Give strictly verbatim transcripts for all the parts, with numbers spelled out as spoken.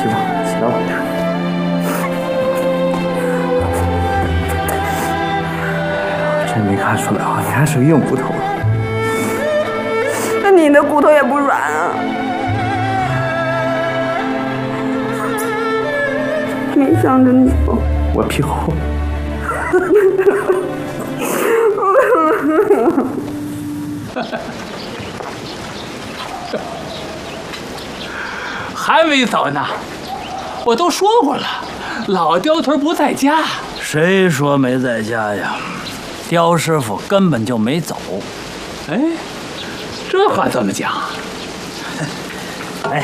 起吧，起来吧。真没看出来啊，你还是个硬骨头。 那你的骨头也不软啊。没想着你。 我皮厚。 还没走呢，我都说过了，老刁头不在家。 谁说没在家呀？刁师傅根本就没走。 哎，这话怎么讲？ 哎，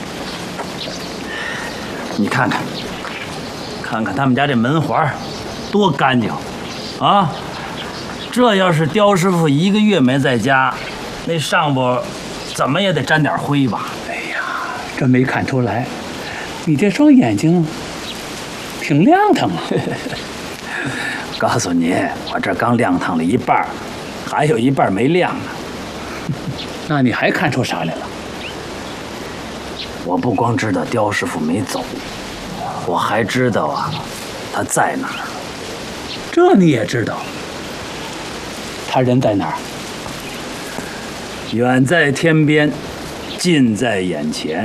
你看看，看看他们家这门环，多干净啊！这要是刁师傅一个月没在家，那上边怎么也得沾点灰吧？ 哎呀，这没看出来，你这双眼睛挺亮堂啊！ 告诉你，我这刚亮堂了一半，还有一半没亮呢。 那你还看出啥来了？ 我不光知道刁师傅没走，我还知道啊，他在哪儿。 这你也知道？他人在哪儿？ 远在天边，近在眼前。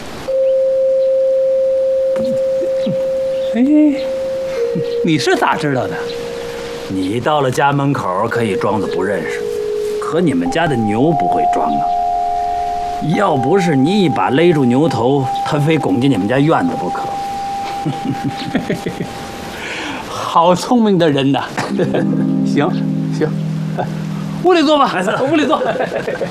哎，你是咋知道的？ 你到了家门口可以装作不认识，可你们家的牛不会装啊。要不是你一把勒住牛头，他非拱进你们家院子不可。 好聪明的人呐！行行，屋里坐吧，屋里坐。